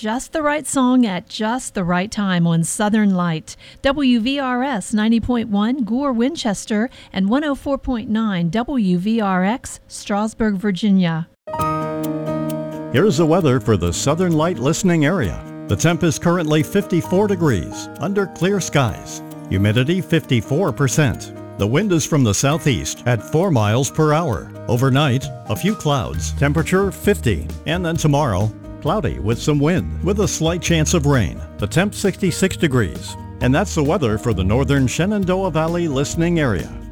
just the right song at just the right time on Southern Light. WVRS 90.1 Gore, Winchester, and 104.9 WVRX, Strasburg, Virginia. Here's the weather for the Southern Light listening area. The temp is currently 54 degrees under clear skies. Humidity 54%. The wind is from the southeast at 4 miles per hour. Overnight, a few clouds, temperature 50. And then tomorrow, cloudy with some wind with a slight chance of rain. The temp 66 degrees. And that's the weather for the northern Shenandoah Valley listening area.